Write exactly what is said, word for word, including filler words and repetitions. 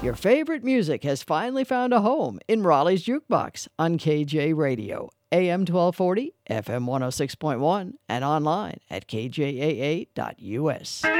Your favorite music has finally found a home in Raleigh's Jukebox on K J Radio, A M twelve forty, F M one oh six point one, and online at K J A A dot U S.